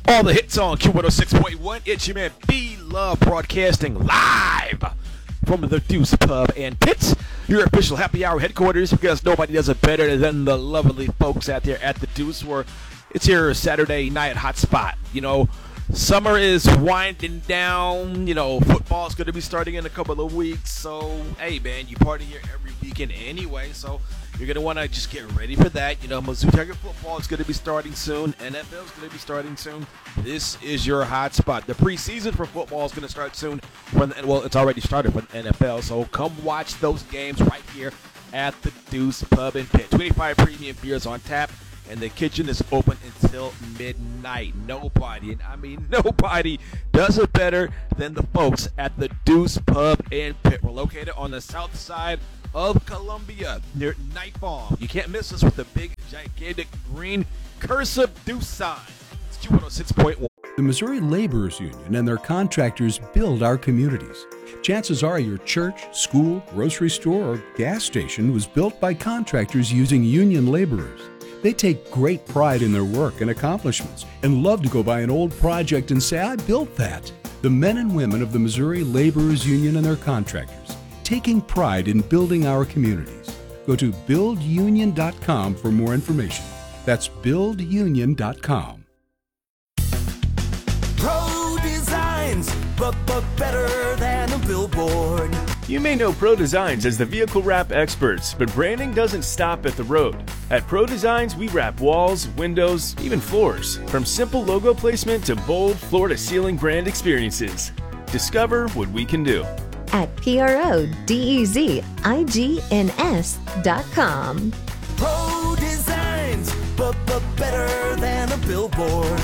All the hits on Q106.1. It's your man B-Love broadcasting live from the Deuce Pub and Pits, your official happy hour headquarters, because nobody does it better than the lovely folks out there at the Deuce, where it's your Saturday night hot spot. You know, summer is winding down. You know, football's going to be starting in a couple of weeks. So, hey, man, you party here every weekend anyway, so you're going to want to just get ready for that. You know, Mizzou Tiger football is going to be starting soon. NFL is going to be starting soon. This is your hot spot. The preseason for football is going to start soon. Well, it's already started for the NFL, so come watch those games right here at the Deuce Pub and Pit. 25 premium beers on tap, and the kitchen is open until midnight. Nobody does it better than the folks at the Deuce Pub and Pit. We're located on the south side of Columbia, near Night Farm. You can't miss us with the big, gigantic green cursive Deuce sign. It's Q106.1. The Missouri Laborers Union and their contractors build our communities. Chances are your church, school, grocery store, or gas station was built by contractors using union laborers. They take great pride in their work and accomplishments and love to go by an old project and say, I built that. The men and women of the Missouri Laborers Union and their contractors, taking pride in building our communities. Go to buildunion.com for more information. That's buildunion.com. Pro Designs, but better than a billboard. You may know Pro Designs as the vehicle wrap experts, but branding doesn't stop at the road. At Pro Designs, we wrap walls, windows, even floors. From simple logo placement to bold floor-to-ceiling brand experiences. Discover what we can do at PRODEZIGNS.com. Pro Designs, but better than a billboard.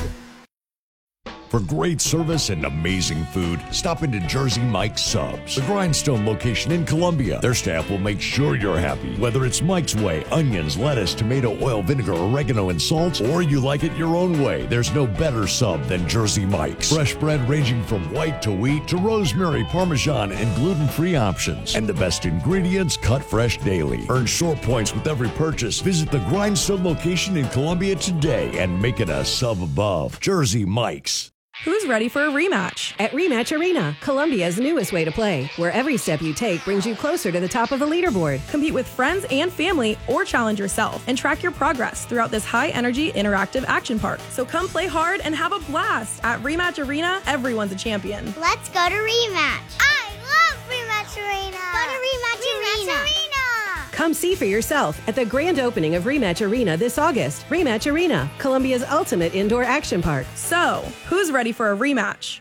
For great service and amazing food, stop into Jersey Mike's Subs, the Grindstone location in Columbia. Their staff will make sure you're happy. Whether it's Mike's Way, onions, lettuce, tomato, oil, vinegar, oregano, and salt, or you like it your own way, there's no better sub than Jersey Mike's. Fresh bread ranging from white to wheat to rosemary, parmesan, and gluten-free options. And the best ingredients cut fresh daily. Earn short points with every purchase. Visit the Grindstone location in Columbia today and make it a sub above. Jersey Mike's. Who's ready for a rematch? At Rematch Arena, Columbia's newest way to play, where every step you take brings you closer to the top of the leaderboard. Compete with friends and family or challenge yourself and track your progress throughout this high-energy interactive action park. So come play hard and have a blast. At Rematch Arena, everyone's a champion. Let's go to Rematch. I love Rematch Arena. Go to Rematch Arena. Come see for yourself at the grand opening of Rematch Arena this August. Rematch Arena, Columbia's ultimate indoor action park. So, who's ready for a rematch?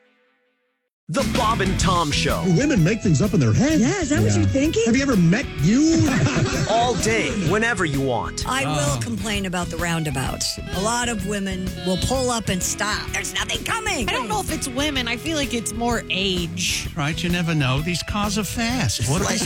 The Bob and Tom Show. Women make things up in their head. Yeah, is that what you're thinking? Have you ever met you? All day, whenever you want. I will complain about the roundabouts. A lot of women will pull up and stop. There's nothing coming. I don't know if it's women. I feel like it's more age. Right, you never know. These cars are fast. What They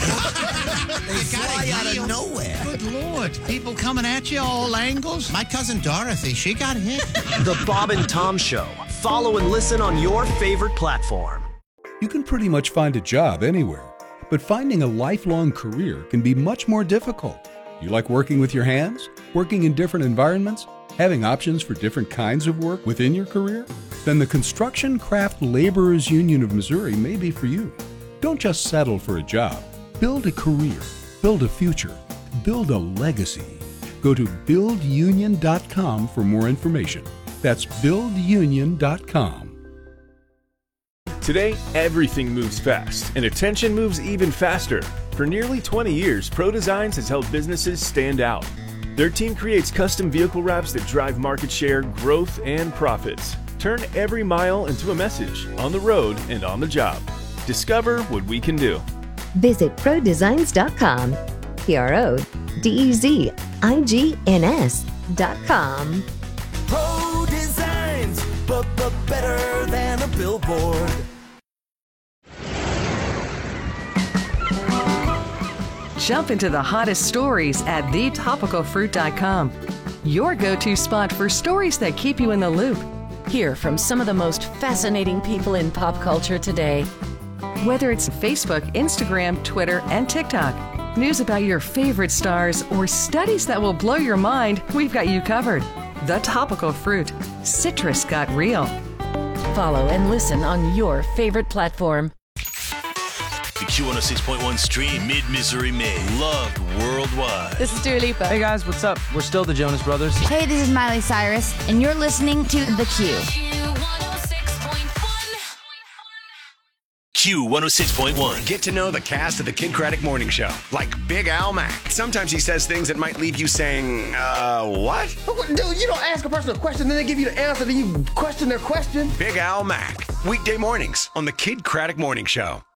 fly out of nowhere. Good Lord. People coming at you all angles. My cousin Dorothy, she got hit. The Bob and Tom Show. Follow and listen on your favorite platform. You can pretty much find a job anywhere, but finding a lifelong career can be much more difficult. You like working with your hands? Working in different environments? Having options for different kinds of work within your career? Then the Construction Craft Laborers Union of Missouri may be for you. Don't just settle for a job. Build a career. Build a future. Build a legacy. Go to buildunion.com for more information. That's buildunion.com. Today, everything moves fast, and attention moves even faster. For nearly 20 years, Pro Designs has helped businesses stand out. Their team creates custom vehicle wraps that drive market share, growth, and profits. Turn every mile into a message, on the road and on the job. Discover what we can do. Visit ProDesigns.com. PRODEZIGNS.com. Pro Designs, but better than a billboard. Jump into the hottest stories at thetopicalfruit.com. Your go-to spot for stories that keep you in the loop. Hear from some of the most fascinating people in pop culture today. Whether it's Facebook, Instagram, Twitter, and TikTok, news about your favorite stars, or studies that will blow your mind, we've got you covered. The Topical Fruit. Citrus got real. Follow and listen on your favorite platform. The Q106.1 stream, Mid-Missouri made, loved worldwide. This is Dua Lipa. Hey guys, what's up? We're still the Jonas Brothers. Hey, this is Miley Cyrus, and you're listening to The Q. Q106.1. Get to know the cast of the Kid Craddock Morning Show, like Big Al Mack. Sometimes he says things that might leave you saying, what? Dude, you don't ask a person a question, then they give you the answer, then you question their question. Big Al Mack. Weekday mornings on the Kid Craddock Morning Show.